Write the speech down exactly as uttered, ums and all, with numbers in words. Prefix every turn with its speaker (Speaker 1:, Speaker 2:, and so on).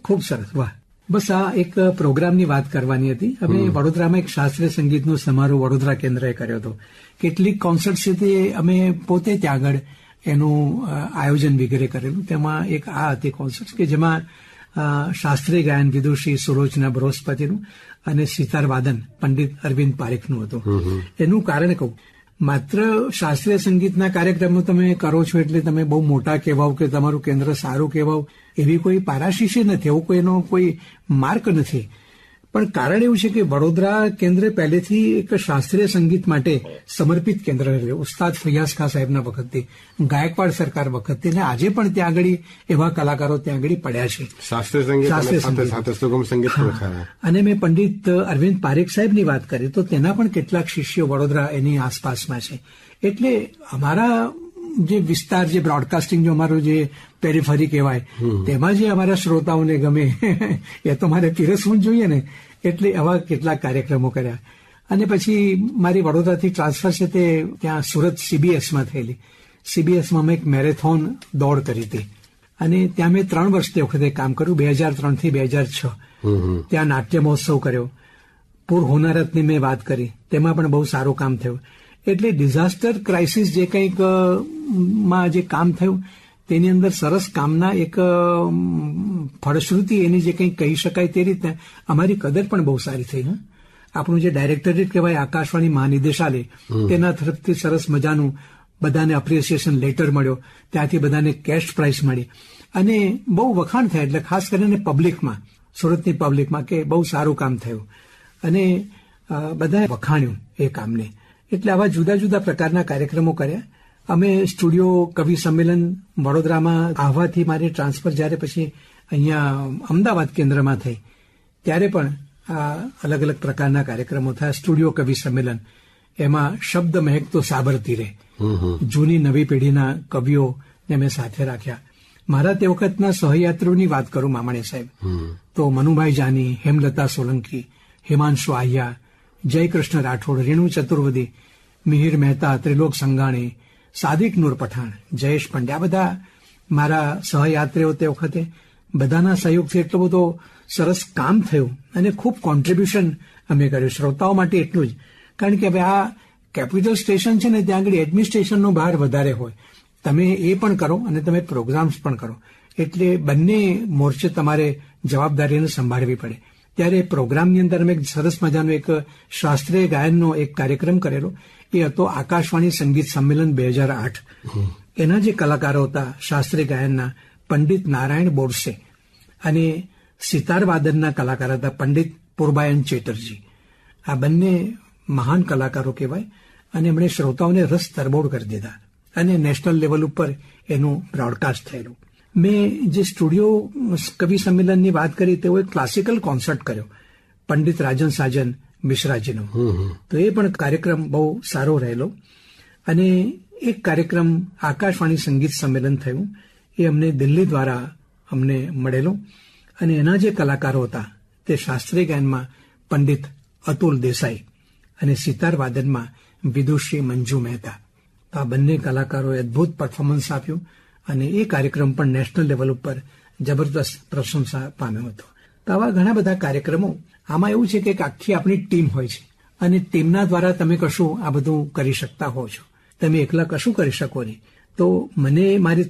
Speaker 1: ખૂબ સરસ, વાહ. બસ આ એક પ્રોગ્રામની વાત કરવાની હતી. અમે વડોદરામાં એક શાસ્ત્રીય સંગીતનો સમારોહ વડોદરા કેન્દ્રએ કર્યો હતો. કેટલીક કોન્સર્ટ છે તે અમે પોતે ત્યાં આગળ એનું આયોજન વગેરે કરેલું. તેમાં એક આ હતી કોન્સર્ટ કે જેમાં શાસ્ત્રીય ગાયન વિદુષી સુરોચના બૃહસ્પતિનું અને સિતાર વાદન પંડિત અરવિંદ પારેખનું હતું. એનું કારણ કહું, માત્ર શાસ્ત્રીય સંગીતના કાર્યક્રમો તમે કરો છો એટલે તમે બહુ મોટા કહેવાઓ કે તમારું કેન્દ્ર સારું કહેવાઓ એવી કોઈ પારાશીશી નથી, એવું કોઈનો કોઈ માર્ક નથી. પણ કારણ એવું છે કે વડોદરા કેન્દ્ર પહેલેથી એક શાસ્ત્રીય સંગીત માટે સમર્પિત કેન્દ્ર રહ્યું. ઉસ્તાદ ફૈયાઝ ખાન સાહેબના વખતથી, ગાયકવાડ સરકાર વખતથી, અને આજે પણ ત્યાં આગળ એવા કલાકારો ત્યાં આગળ પડ્યા છે.
Speaker 2: શાસ્ત્રીય સંગીત.
Speaker 1: અને મેં પંડિત અરવિંદ પારેખ સાહેબની વાત કરી તો તેના પણ કેટલાક શિષ્યો વડોદરા એની આસપાસમાં છે. એટલે અમારા જે વિસ્તાર, જે બ્રોડકાસ્ટિંગ, જો અમારો જે પેરીફરી કહેવાય, તેમાં જે અમારા શ્રોતાઓને ગમે એ તો મારે પીરસવું જોઈએ ને. એટલે આવા કેટલાક કાર્યક્રમો કર્યા. અને પછી મારી વડોદરાથી ટ્રાન્સફર છે તે ત્યાં સુરત સીબીએસમાં થયેલી. સીબીએસમાં મેં એક મેરેથોન દોડ કરી હતી અને ત્યાં મેં ત્રણ વર્ષ તે વખતે કામ કર્યું, બે હજાર ત્રણ થી બે હજાર છ. ત્યાં નાટ્ય મહોત્સવ કર્યો. પૂર હોનારતની મેં વાત કરી, તેમાં પણ બહુ સારું કામ થયું. એટલે ડિઝાસ્ટર ક્રાઇસિસ જે કંઈક માં જે કામ થયું તેની અંદર સરસ કામના એક ફળશ્રુતિ એની જે કંઈક કહી શકાય તે રીતે અમારી કદર પણ બહુ સારી થઈ. આપણું જે ડાયરેક્ટરેટ કહેવાય આકાશવાણી મહાનિદેશાલય, તેના તરફથી સરસ મજાનું બધાને એપ્રિસિએશન લેટર મળ્યો, ત્યાંથી બધાને કેશ પ્રાઇઝ મળી અને બહુ વખાણ થયા. એટલે ખાસ કરીને પબ્લિકમાં, સુરતની પબ્લિકમાં કે બહુ સારું કામ થયું અને બધાએ વખાણ્યું એ કામને. એટલે આવા જુદા જુદા પ્રકારના કાર્યક્રમો કર્યા. અમે સ્ટુડિયો કવિ સંમેલન વડોદરામાં આવવાથી મારી ટ્રાન્સફર જ્યારે પછી અહીંયા અમદાવાદ કેન્દ્રમાં થઈ ત્યારે પણ આ અલગ અલગ પ્રકારના કાર્યક્રમો થયા. સ્ટુડિયો કવિ સંમેલન, એમાં શબ્દ મહેકતો સાબરતી રે, જૂની નવી પેઢીના કવિઓને મેં સાથે રાખ્યા. મારા તે વખતના સહયાત્રીઓની વાત કરું, મામણીયા સાહેબ, તો મનુભાઈ જાની, હેમલતા સોલંકી, હિમાંશુ આહ્યા, જયકૃષ્ણ રાઠોડ, રેણુ ચતુર્વેદી, મિહિર મહેતા, ત્રિલોક સંઘાણી, સાદિક નૂર પઠાણ, જયેશ પંડ્યા, બધા મારા સહયાત્રીઓ તે વખતે. બધાના સહયોગથી એટલો બધો સરસ કામ થયું અને ખૂબ કોન્ટ્રીબ્યુશન અમે કર્યું શ્રોતાઓ માટે. એટલું જ, કારણ કે હવે આ કેપિટલ સ્ટેશન છે ને ત્યાં આગળ એડમિનિસ્ટ્રેશનનો ભાર વધારે હોય. તમે એ પણ કરો અને તમે પ્રોગ્રામ્સ પણ કરો, એટલે બંને મોરચે તમારે જવાબદારીને સંભાળવી પડે. ત્યારે પ્રોગ્રામની અંદર અમે સરસ મજાનો એક શાસ્ત્રીય ગાયનનો એક કાર્યક્રમ કરેલો. એ હતો આકાશવાણી સંગીત સંમેલન બે હજાર આઠ. એના જે કલાકારો હતા શાસ્ત્રીય ગાયનના, પંડિત નારાયણ બોરસે, અને સિતાર વાદનના કલાકાર હતા પંડિત પુરબાયન ચેટરજી. આ બંને મહાન કલાકારો કહેવાય અને એમણે શ્રોતાઓને રસ તરબોળ કરી દીધા અને નેશનલ લેવલ ઉપર એનું બ્રોડકાસ્ટ થયેલું. મેં જે સ્ટુડિયો કવિ સંમેલનની વાત કરી તેઓ એક ક્લાસિકલ કોન્સર્ટ કર્યો પંડિત રાજન સાજન મિશ્રાજીનો. તો એ પણ કાર્યક્રમ બહુ સારો રહેલો. અને એક કાર્યક્રમ આકાશવાણી સંગીત સંમેલન થયું, એ અમને દિલ્હી દ્વારા અમને મળેલો. અને એના જે કલાકારો હતા તે શાસ્ત્રીય ગાયનમાં પંડિત અતુલ દેસાઈ અને સિતાર વાદનમાં વિદુષી મંજુ મહેતા. તો આ બંને કલાકારોએ અદભુત પરફોર્મન્સ આપ્યું અને એ કાર્યક્રમ પણ નેશનલ લેવલ ઉપર જબરદસ્ત પ્રશંસા પામ્યો હતો. તો આવા ઘણા બધા કાર્યક્રમો. આમાં એવું છે કે આખી આપણી ટીમ હોય છે અને ટીમના દ્વારા તમે કશું આ બધું કરી શકતા હો છો. તમે એકલા કશું કરી શકો નહીં. તો મને મારી